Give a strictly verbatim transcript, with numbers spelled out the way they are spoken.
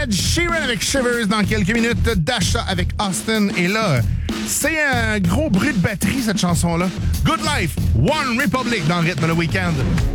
Ed Sheeran avec Shivers dans quelques minutes. Dasha avec Austin. Et là, c'est un gros bruit de batterie, cette chanson-là. Good Life, One Republic dans le rythme le week-end.